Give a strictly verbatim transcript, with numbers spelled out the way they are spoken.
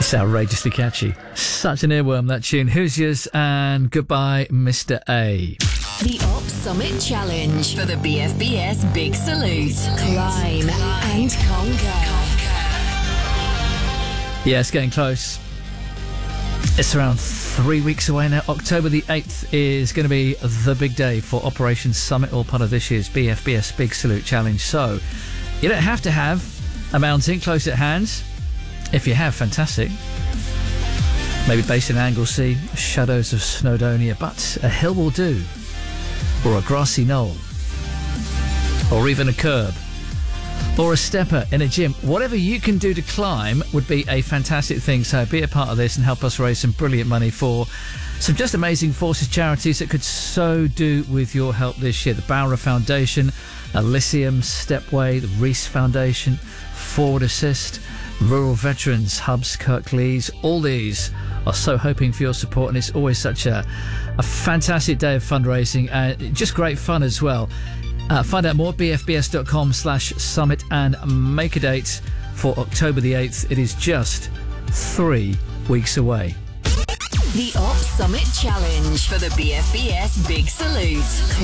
It's outrageously catchy. Such an earworm, that tune. Who's yours and goodbye, Mister A. The Op Summit Challenge for the B F B S Big Salute. Climb and conquer. Yeah, it's getting close. It's around three weeks away now. October the eighth is going to be the big day for Operation Summit, all part of this year's B F B S Big Salute Challenge. So, you don't have to have a mountain close at hand. If you have, fantastic. Maybe based in Anglesey, shadows of Snowdonia, but a hill will do. Or a grassy knoll. Or even a curb. Or a stepper in a gym. Whatever you can do to climb would be a fantastic thing. So be a part of this and help us raise some brilliant money for some just amazing Forces charities that could so do with your help this year. The Bowra Foundation, Elysium Stepway, the Reese Foundation, Forward Assist, Rural Veterans Hubs, Kirklees. All these are so hoping for your support, and it's always such a, a fantastic day of fundraising and just great fun as well. Uh, find out more at bfbs.com slash summit and make a date for October the eighth. It is just three weeks away. The Op Summit Challenge for the B F B S Big Salute.